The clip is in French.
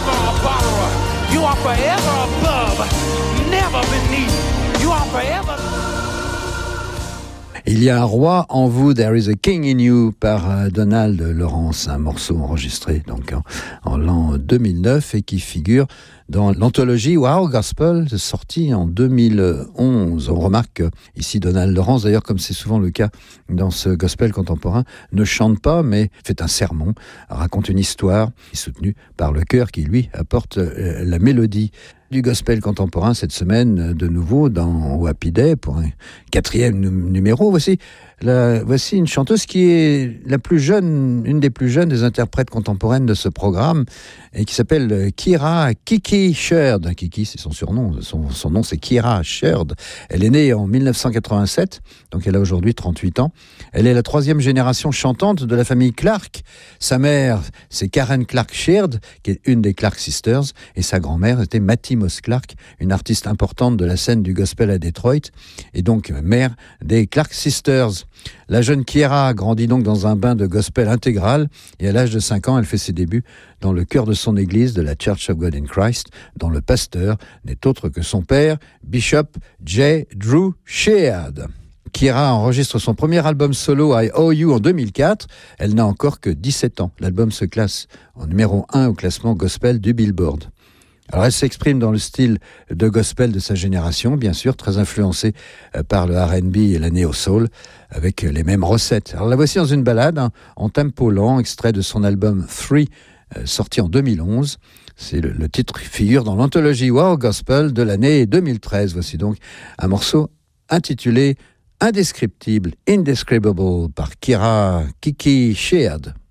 never a borrower. You are forever above, never beneath. You are forever. Il y a un roi en vous, There is a King in You, par Donald Lawrence, un morceau enregistré donc en l'an 2009 et qui figure dans l'anthologie Wow Gospel, sortie en 2011. On remarque ici Donald Lawrence, d'ailleurs comme c'est souvent le cas dans ce gospel contemporain, ne chante pas mais fait un sermon, raconte une histoire, soutenue par le chœur qui lui apporte la mélodie. Du gospel contemporain cette semaine, de nouveau dans Happy Day pour un 4e numéro. Voici une chanteuse qui est la plus jeune, une des plus jeunes des interprètes contemporaines de ce programme et qui s'appelle Kiki Sheard. Kiki, c'est son surnom. Son nom, c'est Kira Sheard. Elle est née en 1987, donc elle a aujourd'hui 38 ans. Elle est la 3e génération chantante de la famille Clark. Sa mère, c'est Karen Clark Sheard, qui est une des Clark Sisters, et sa grand-mère était Mattie Moss Clark, une artiste importante de la scène du gospel à Detroit, et donc mère des Clark Sisters. La jeune Kiera grandit donc dans un bain de gospel intégral et à l'âge de 5 ans, elle fait ses débuts dans le chœur de son église, de la Church of God in Christ, dont le pasteur n'est autre que son père, Bishop J. Drew Sheard. Kiera enregistre son premier album solo I Owe You en 2004. Elle n'a encore que 17 ans. L'album se classe en numéro 1 au classement gospel du Billboard. Alors elle s'exprime dans le style de gospel de sa génération, bien sûr, très influencé par le R&B et la néo-soul, avec les mêmes recettes. Alors la voici dans une ballade en tempo lent, extrait de son album 3, sorti en 2011. C'est le titre qui figure dans l'anthologie Wow Gospel de l'année 2013. Voici donc un morceau intitulé Indescriptible, Indescribable par Kiki Sheard.